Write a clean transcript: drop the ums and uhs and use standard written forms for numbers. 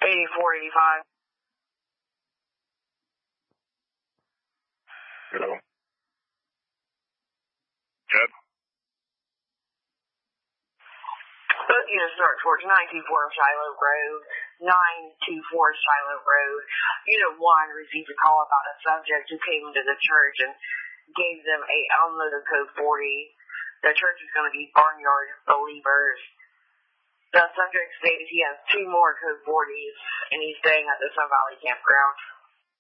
8485. Hello. Jed? Unit start towards 924 Shiloh Road, 924 Shiloh Road. Unit 1 received a call about a subject who came into the church and gave them a unloaded code 40. The church is going to be Barnyard Believers. The subject stated he has 2 more code 40s and he's staying at the Sun Valley Campground.